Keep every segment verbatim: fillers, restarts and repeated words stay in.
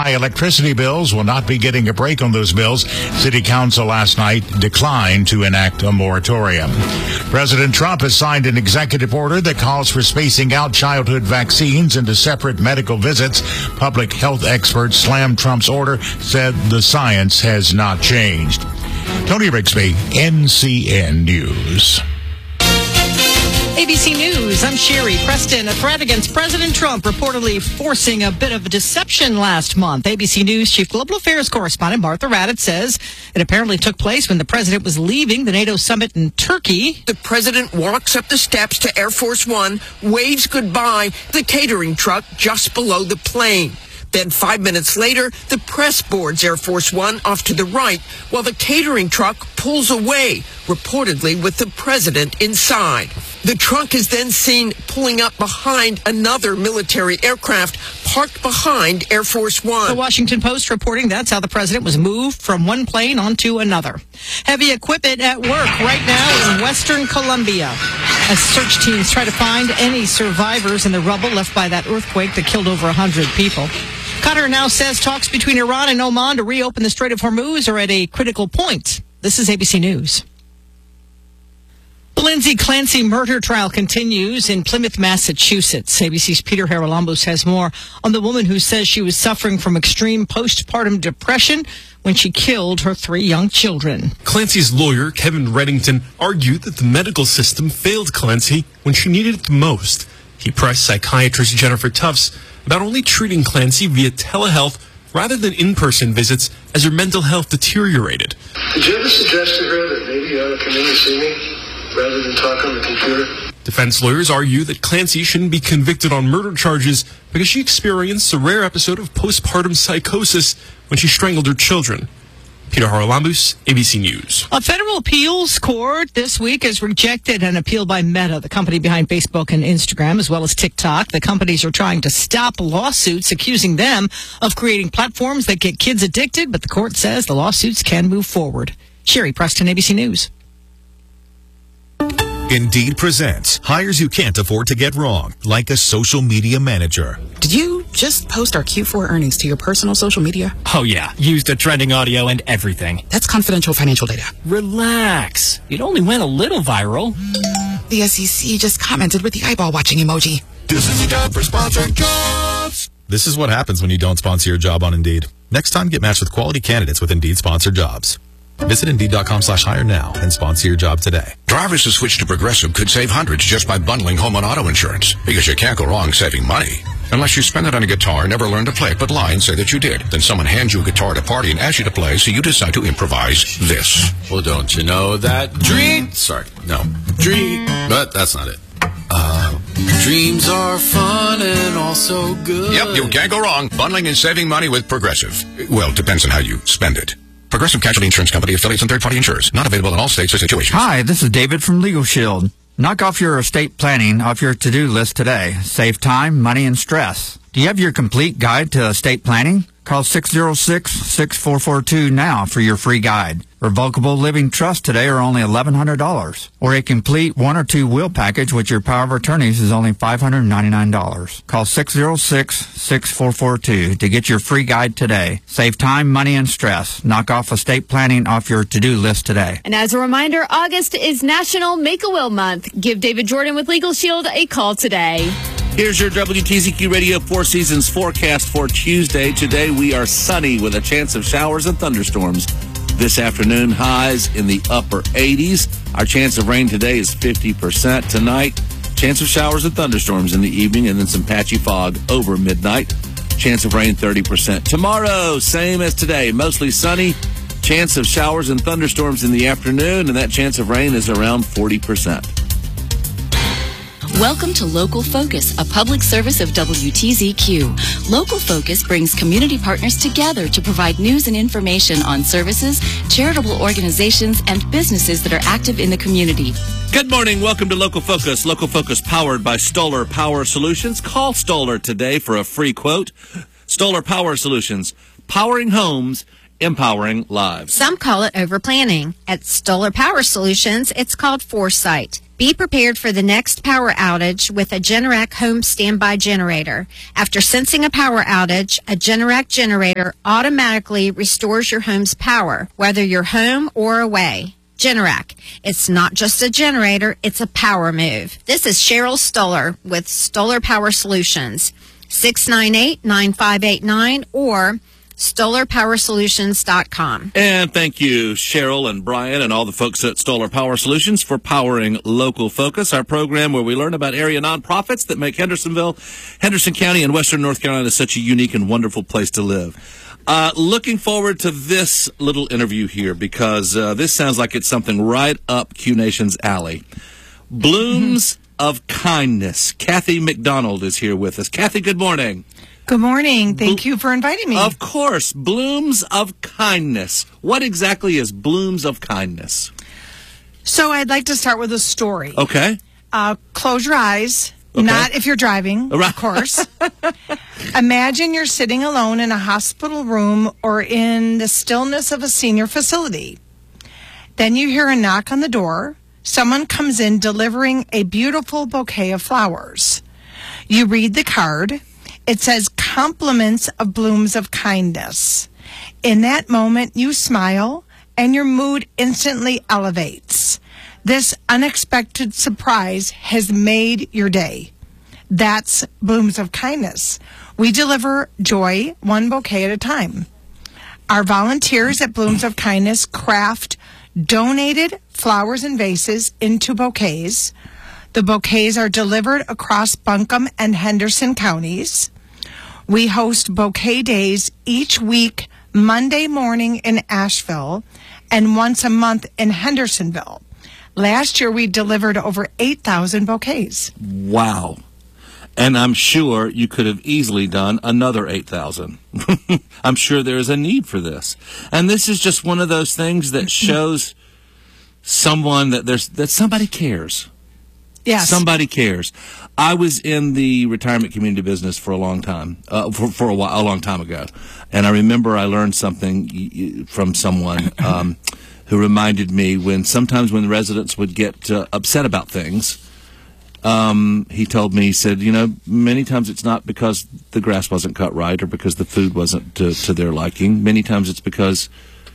high electricity bills will not be getting a break on those bills. City Council last night declined to enact a moratorium. President Trump has signed an executive order that calls for spacing out childhood vaccines into separate medical visits. Public health experts slammed Trump's order, said the science has not changed. Tony Rigsby, N C N News. A B C News, I'm Sherry Preston. A threat against President Trump reportedly forcing a bit of a deception last month. A B C News Chief Global Affairs Correspondent Martha Raddatz says it apparently took place when the president was leaving the NATO summit in Turkey. The president walks up the steps to Air Force One, waves goodbye, the catering truck just below the plane. Then five minutes later, the press boards Air Force One off to the right, while the catering truck pulls away, reportedly with the president inside. The truck is then seen pulling up behind another military aircraft parked behind Air Force One. The Washington Post reporting that's how the president was moved from one plane onto another. Heavy equipment at work right now in western Colombia as search teams try to find any survivors in the rubble left by that earthquake that killed over one hundred people. Qatar now says talks between Iran and Oman to reopen the Strait of Hormuz are at a critical point. This is A B C News. The Lindsay Clancy murder trial continues in Plymouth, Massachusetts. A B C's Peter Haralambos has more on the woman who says she was suffering from extreme postpartum depression when she killed her three young children. Clancy's lawyer, Kevin Reddington, argued that the medical system failed Clancy when she needed it the most. He pressed psychiatrist Jennifer Tufts about only treating Clancy via telehealth rather than in-person visits as her mental health deteriorated. Did you ever suggest to her that maybe you ought to come in and see me rather than talk on the computer? Defense lawyers argue that Clancy shouldn't be convicted on murder charges because she experienced a rare episode of postpartum psychosis when she strangled her children. Peter Haralambos, A B C News. A federal appeals court this week has rejected an appeal by Meta, the company behind Facebook and Instagram, as well as TikTok. The companies are trying to stop lawsuits accusing them of creating platforms that get kids addicted, but the court says the lawsuits can move forward. Sherry Preston, A B C News. Indeed presents hires you can't afford to get wrong, like a social media manager. Did you just post our Q four earnings to your personal social media? Oh, yeah. Used the trending audio and everything. That's confidential financial data. Relax. It only went a little viral. The S E C just commented with the eyeball watching emoji. This is the job for sponsored jobs. This is what happens when you don't sponsor your job on Indeed. Next time, get matched with quality candidates with Indeed sponsored jobs. Visit Indeed.com slash hire now and sponsor your job today. Drivers who switch to Progressive could save hundreds just by bundling home and auto insurance, because you can't go wrong saving money. Unless you spend it on a guitar, never learn to play it, but lie and say that you did. Then someone hands you a guitar at a party and asks you to play, so you decide to improvise this. Well, don't you know that dream... Sorry, no. Dream... But that's not it. Uh, dreams are fun and also good. Yep, you can't go wrong bundling and saving money with Progressive. Well, depends on how you spend it. Progressive Casualty Insurance Company, affiliates, and third-party insurers. Not available in all states or situations. Hi, this is David from Legal Shield. Knock off your estate planning off your to-do list today. Save time, money, and stress. Do you have your complete guide to estate planning? Call six oh six, six four four two now for your free guide. Revocable living trusts today are only eleven hundred dollars. Or a complete one or two will package with your power of attorneys is only five hundred ninety-nine dollars. Call six oh six, six four four two to get your free guide today. Save time, money, and stress. Knock off estate planning off your to-do list today. And as a reminder, August is National Make-A-Will Month. Give David Jordan with Legal Shield a call today. Here's your W T Z Q Radio Four Seasons forecast for Tuesday. Today we are sunny with a chance of showers and thunderstorms. This afternoon, highs in the upper eighties. Our chance of rain today is fifty percent. Tonight, chance of showers and thunderstorms in the evening, and then some patchy fog over midnight. Chance of rain thirty percent. Tomorrow, same as today, mostly sunny. Chance of showers and thunderstorms in the afternoon, and that chance of rain is around forty percent. Welcome to Local Focus, a public service of W T Z Q. Local Focus brings community partners together to provide news and information on services, charitable organizations, and businesses that are active in the community. Good morning. Welcome to Local Focus. Local Focus powered by Stoller Power Solutions. Call Stoller today for a free quote. Stoller Power Solutions, powering homes, empowering lives. Some call it overplanning. At Stoller Power Solutions, it's called foresight. Be prepared for the next power outage with a Generac home standby generator. After sensing a power outage, a Generac generator automatically restores your home's power, whether you're home or away. Generac. It's not just a generator, it's a power move. This is Cheryl Stoller with Stoller Power Solutions. six nine eight, nine five eight nine or Stoller Power Solutions dot com. And thank you, Cheryl and Brian and all the folks at Stoller Power Solutions for powering Local Focus, our program where we learn about area nonprofits that make Hendersonville, Henderson County, and Western North Carolina such a unique and wonderful place to live. Uh, looking forward to this little interview here because uh, this sounds like it's something right up Q Nation's alley. Blooms of Kindness. Kathy McDonald is here with us. Kathy, good morning. Good morning. Thank Blo- you for inviting me. Of course. Blooms of Kindness. What exactly is Blooms of Kindness? So I'd like to start with a story. Okay. Uh, close your eyes. Okay. Not if you're driving, right. Of course. Imagine you're sitting alone in a hospital room or in the stillness of a senior facility. Then you hear a knock on the door. Someone comes in delivering a beautiful bouquet of flowers. You read the card. It says, compliments of Blooms of Kindness. In that moment, you smile and your mood instantly elevates. This unexpected surprise has made your day. That's Blooms of Kindness. We deliver joy one bouquet at a time. Our volunteers at Blooms of Kindness craft donated flowers and vases into bouquets. The bouquets are delivered across Buncombe and Henderson counties. We host bouquet days each week, Monday morning in Asheville and once a month in Hendersonville. Last year, we delivered over eight thousand bouquets. Wow. And I'm sure you could have easily done another eight thousand. I'm sure there is a need for this. And this is just one of those things that shows someone that there's that somebody cares. Yes. Somebody cares. I was in the retirement community business for a long time, uh, for, for a while, a long time ago. And I remember I learned something from someone um, who reminded me when sometimes when the residents would get uh, upset about things, um, he told me, he said, you know, many times it's not because the grass wasn't cut right or because the food wasn't to, to their liking. Many times it's because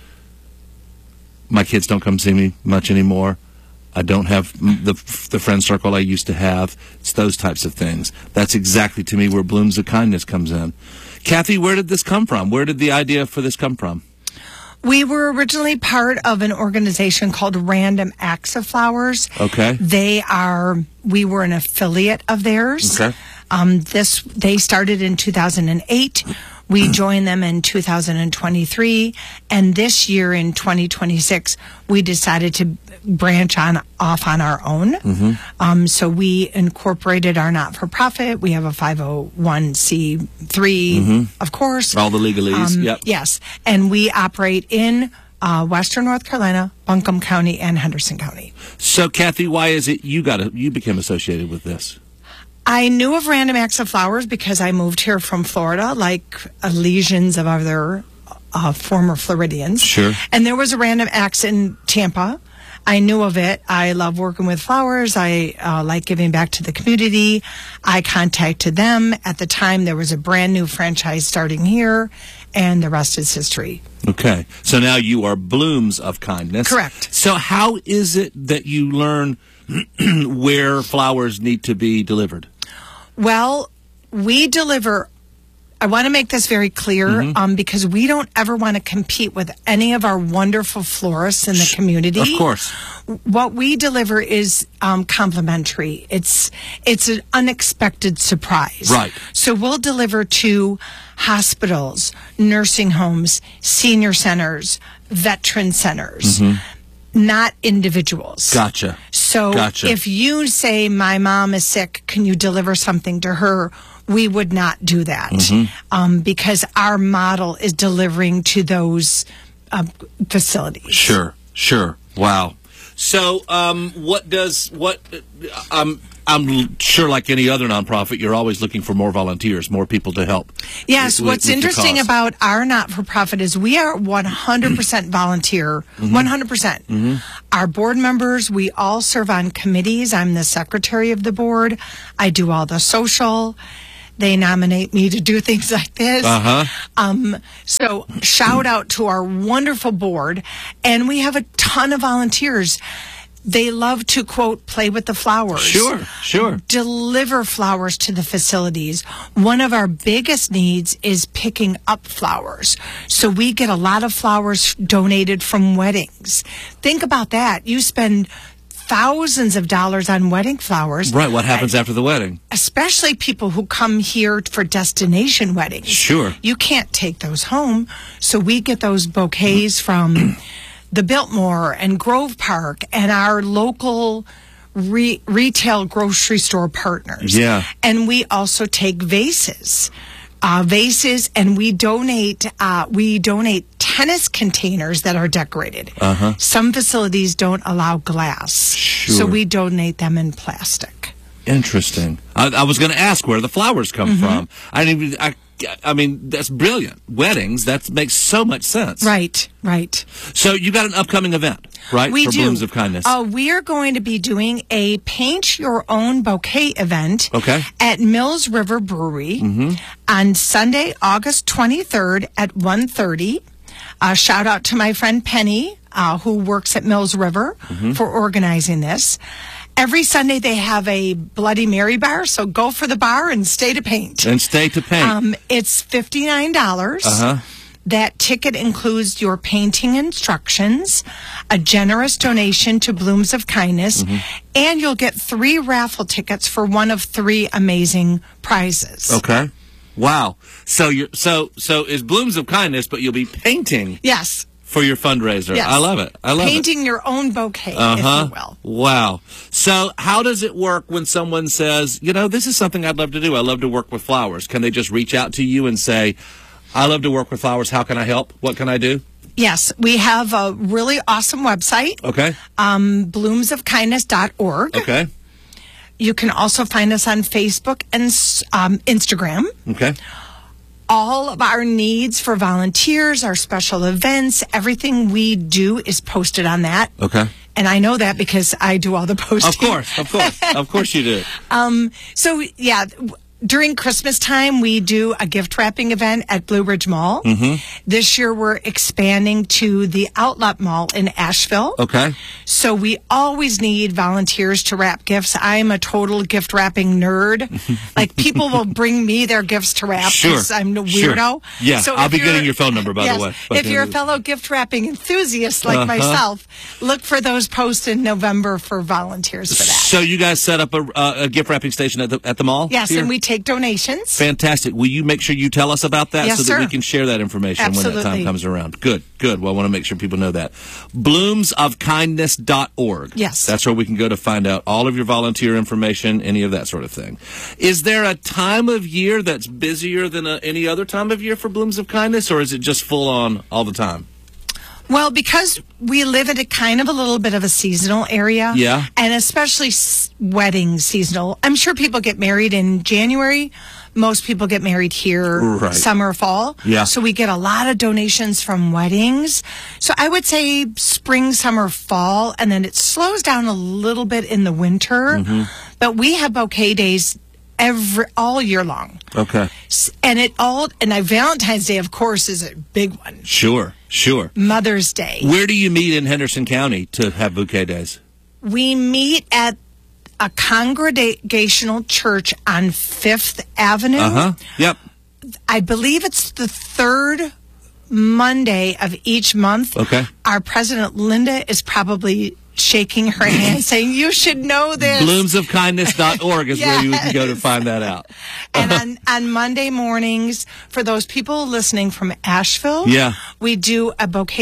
my kids don't come see me much anymore. I don't have the the friend circle I used to have. It's those types of things. That's exactly, to me, where Blooms of Kindness comes in. Kathy, where did this come from? Where did the idea for this come from? We were originally part of an organization called Random Acts of Flowers. Okay. They are, we were an affiliate of theirs. Okay. Um, this, they started in two thousand eight. We joined them in two thousand twenty-three, and this year in twenty twenty-six, we decided to branch on off on our own. Mm-hmm. Um, so we incorporated our not-for-profit. We have a five oh one c three, Mm-hmm. of course. All the legalese, Um, yep. Yes, and we operate in uh, Western North Carolina, Buncombe County, and Henderson County. So, Kathy, why is it you got a, you became associated with this? I knew of Random Acts of Flowers because I moved here from Florida, like uh, legions of other uh, former Floridians. Sure. And there was a Random Acts in Tampa. I knew of it. I love working with flowers. I uh, like giving back to the community. I contacted them. At the time, there was a brand new franchise starting here, and the rest is history. Okay. So now you are Blooms of Kindness. Correct. So how is it that you learn where flowers need to be delivered? Well, we deliver, I want to make this very clear, Mm-hmm. um, because we don't ever want to compete with any of our wonderful florists in the community. Of course. What we deliver is um, complimentary. It's it's an unexpected surprise. Right. So we'll deliver to hospitals, nursing homes, senior centers, veteran centers. Mm-hmm. Not individuals. Gotcha. So Gotcha. if you say, my mom is sick, can you deliver something to her? We would not do that Mhm. um, because our model is delivering to those uh, facilities. Sure, sure. Wow. So, um, what does what? Um, I'm sure, like any other nonprofit, you're always looking for more volunteers, more people to help. Yes, with, what's with interesting cause. about our not-for-profit is we are one hundred percent volunteer, Mhm. one hundred percent. Mm-hmm. Our board members, we all serve on committees. I'm the secretary of the board. I do all the social. They nominate me to do things like this. Uh-huh. Um, so shout out to our wonderful board. And we have a ton of volunteers. They love to, quote, play with the flowers. Sure, sure. Deliver flowers to the facilities. One of our biggest needs is picking up flowers. So we get a lot of flowers donated from weddings. Think about that. You spend thousands of dollars on wedding flowers. Right, what happens after the wedding? Especially people who come here for destination weddings. Sure. You can't take those home. So we get those bouquets from the Biltmore and Grove Park and our local re- retail grocery store partners. Yeah. And we also take vases. Uh, vases, and we donate uh, we donate tennis containers that are decorated. Uh-huh. Some facilities don't allow glass, so Sure. we donate them in plastic. Interesting. I, I was going to ask where the flowers come Mhm. from. I didn't even, I, I mean, that's brilliant. Weddings, that makes so much sense. Right, right. So you got an upcoming event, right? We For do. Blooms of Kindness. Uh, we are going to be doing a paint your own bouquet event Okay. at Mills River Brewery Mm-hmm. on Sunday, August twenty-third at one thirty. Uh, shout out to my friend Penny, uh, who works at Mills River, Mhm. for organizing this. Every Sunday they have a Bloody Mary bar, so go for the bar and stay to paint. And stay to paint. Um, it's fifty-nine dollars. Uh-huh. That ticket includes your painting instructions, a generous donation to Blooms of Kindness, Mhm. and you'll get three raffle tickets for one of three amazing prizes. Okay. Wow. So you're so so is Blooms of Kindness, but you'll be painting Yes. for your fundraiser. Yes. I love it. I love it. Painting your own bouquet, Uh-huh. if you will. Wow. So how does it work when someone says, you know, this is something I'd love to do. I love to work with flowers. Can they just reach out to you and say, I love to work with flowers. How can I help? What can I do? Yes, we have a really awesome website, Okay. um, blooms of kindness dot org. Okay. You can also find us on Facebook and um, Instagram. Okay. All of our needs for volunteers, our special events, everything we do is posted on that. Okay. And I know that because I do all the posting. Of course. Of course. Of course you do. Um, so, yeah, w- during Christmas time, we do a gift wrapping event at Blue Ridge Mall. Mm-hmm. This year, we're expanding to the Outlet Mall in Asheville. Okay. So we always need volunteers to wrap gifts. I'm a total gift wrapping nerd. Like, people will bring me their gifts to wrap Sure. because I'm a Sure. weirdo. Yeah, So I'll if be you're- getting your phone number, by Yes, the way. If you're a fellow gift wrapping enthusiast like Uh-huh. myself, look for those posts in November for volunteers for that. So you guys set up a, uh, a gift wrapping station at the at the mall? Yes, here? and we take donations. Fantastic. Will you make sure you tell us about that Yes, so that sir. we can share that information when that time Absolutely. comes around? Good, good. Well, I want to make sure people know that. blooms of kindness dot org. Yes. That's where we can go to find out all of your volunteer information, any of that sort of thing. Is there a time of year that's busier than uh any other time of year for Blooms of Kindness, or is it just full on all the time? Well, because we live in a kind of a little bit of a seasonal area. Yeah. And especially s- wedding seasonal. I'm sure people get married in January. Most people get married here Right. summer, fall. Yeah. So we get a lot of donations from weddings. So I would say spring, summer, fall, and then it slows down a little bit in the winter. Mm-hmm. But we have bouquet days every all year long. Okay. S- And it all and I, Valentine's Day, of course, is a big one. Sure, sure. Mother's Day. Where do you meet in Henderson County to have bouquet days? We meet at a congregational church on Fifth Avenue. Uh huh. Yep. I believe it's the third Monday of each month. Okay. Our president, Linda, is probably shaking her hand saying, you should know this. blooms of kindness dot org is where you can go to Yes. find that out. And on, on Monday mornings, for those people listening from Asheville, Yeah. we do a bouquet day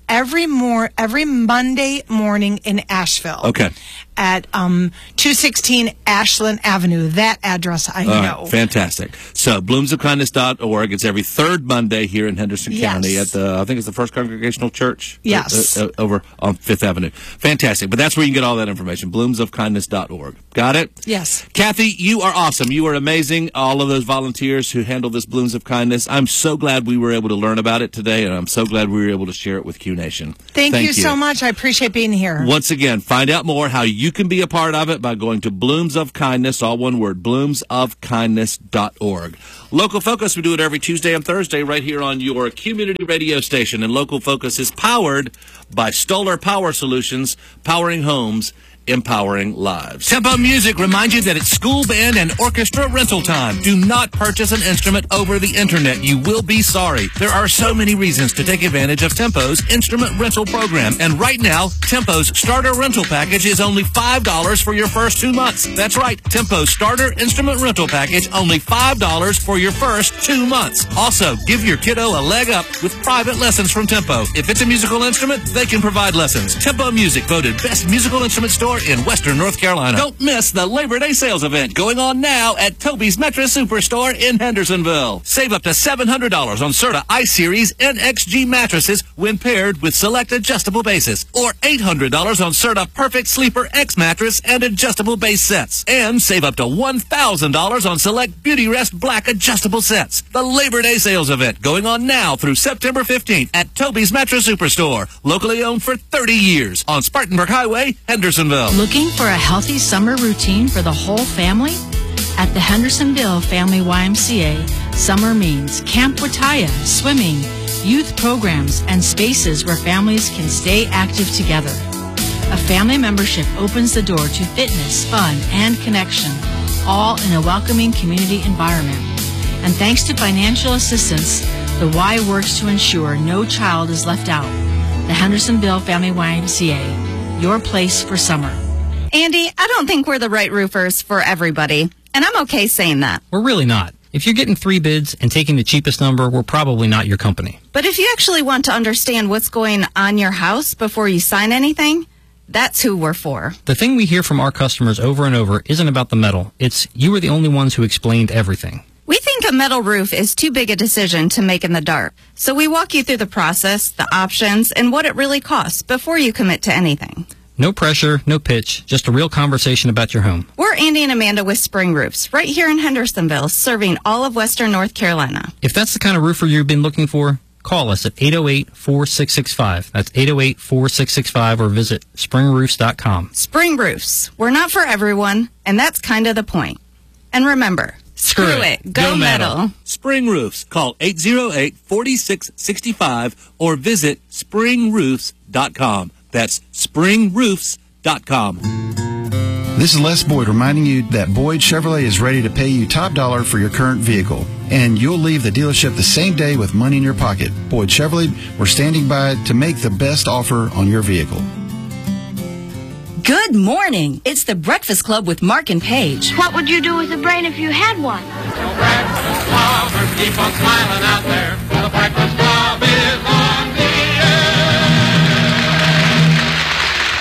every more every Monday morning in Asheville. Okay. At um, two sixteen Ashland Avenue. That address I All know. Right, fantastic. So, blooms of kindness dot org. It's every third Monday here in Henderson Yes. County at the, I think it's the First Congregational Church. Yes. Uh, uh, over on Fifth Avenue. Fantastic. But that's where you can get all that information. blooms of kindness dot org. Got it? Yes. Kathy, you are awesome. You are amazing. All of those volunteers who handle this Blooms of Kindness. I'm so glad we were able to learn about it today, and I'm so glad we were able to share it with Q Nation. Thank, Thank you, you so much. I appreciate being here. Once again, find out more how you can be a part of it by going to Blooms of Kindness, all one word, blooms of kindness dot org. Local Focus, we do it every Tuesday and Thursday right here on your community radio station, and Local Focus is powered by Stoller Power Solutions, powering homes, empowering lives. Tempo Music reminds you that it's school band and orchestra rental time. Do not purchase an instrument over the internet. You will be sorry. There are so many reasons to take advantage of Tempo's instrument rental program. And right now, Tempo's starter rental package is only five dollars for your first two months. That's right. Tempo's starter instrument rental package, only five dollars for your first two months. Also, give your kiddo a leg up with private lessons from Tempo. If it's a musical instrument, they can provide lessons. Tempo Music, voted best musical instrument store in Western North Carolina. Don't miss the Labor Day sales event going on now at Toby's Mattress Superstore in Hendersonville. Save up to seven hundred dollars on Serta I-Series N X G mattresses when paired with select adjustable bases, or eight hundred dollars on Serta Perfect Sleeper X mattress and adjustable base sets. And save up to one thousand dollars on select Beauty Rest Black adjustable sets. The Labor Day sales event going on now through September fifteenth at Toby's Mattress Superstore, locally owned for thirty years on Spartanburg Highway, Hendersonville. Looking for a healthy summer routine for the whole family? At the Hendersonville Family Y M C A, summer means Camp Wataya, swimming, youth programs, and spaces where families can stay active together. A family membership opens the door to fitness, fun, and connection, all in a welcoming community environment. And thanks to financial assistance, the Y works to ensure no child is left out. The Hendersonville Family Y M C A, your place for summer. Andy, I don't think we're the right roofers for everybody, and I'm okay saying that. We're really not. If you're getting three bids and taking the cheapest number, we're probably not your company. But if you actually want to understand what's going on your house before you sign anything, that's who we're for. The thing we hear from our customers over and over isn't about the metal. It's you were the only ones who explained everything. We think a metal roof is too big a decision to make in the dark. So we walk you through the process, the options, and what it really costs before you commit to anything. No pressure, no pitch, just a real conversation about your home. We're Andy and Amanda with Spring Roofs, right here in Hendersonville, serving all of Western North Carolina. If that's the kind of roofer you've been looking for, call us at eight oh eight, four six six five. That's eight oh eight, four six six five, or visit spring roofs dot com. Spring Roofs. We're not for everyone, and that's kind of the point. And remember, screw, screw it. it. Go, Go metal. metal. Spring Roofs. Call eight oh eight, four six six five or visit spring roofs dot com. That's spring roofs dot com. This is Les Boyd reminding you that Boyd Chevrolet is ready to pay you top dollar for your current vehicle. And you'll leave the dealership the same day with money in your pocket. Boyd Chevrolet, we're standing by to make the best offer on your vehicle. Good morning. It's the Breakfast Club with Mark and Paige. What would you do with a brain if you had one? Keep on smiling out there for the breakfast